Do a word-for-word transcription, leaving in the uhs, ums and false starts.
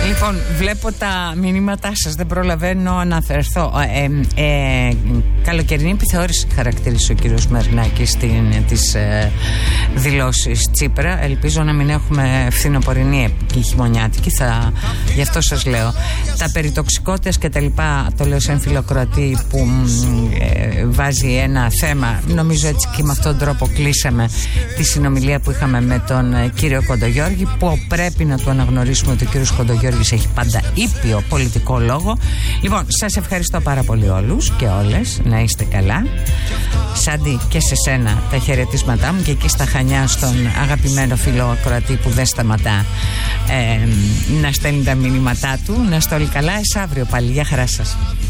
Λοιπόν, βλέπω τα μηνύματά σας, δεν προλαβαίνω να αναφερθώ. Ε, ε, καλοκαιρινή επιθεώρηση χαρακτήρισε ο κύριος Μαρινάκης τις ε, δηλώσεις Τσίπρα. Ελπίζω να μην έχουμε φθινοπορεινή και χειμωνιάτικη, θα, γι' αυτό σας λέω. Τα περιτοξικότητας και τα λοιπά, το λέω σε έμφυλο Κροατή που ε, βάζει ένα θέμα. Νομίζω έτσι και με αυτόν τον τρόπο κλείσαμε τη συνομιλία που είχαμε με τον ε, κύριο Κοντογιώργη, που πρέπει να του αναγνωρίσουμε ότι ο κύριος Κοντογιώργης έχει πάντα ήπιο πολιτικό λόγο. Λοιπόν, σας ευχαριστώ πάρα πολύ όλους και όλες. Να είστε καλά. Σάντι, και σε σένα τα χαιρετίσματά μου, και εκεί στα Χανιά στον αγαπημένο φίλο ακροατή που δεν σταματά ε, να στέλνει τα μηνύματά του. Να είστε όλοι καλά. Εσ' αύριο πάλι. Γεια χαρά σας.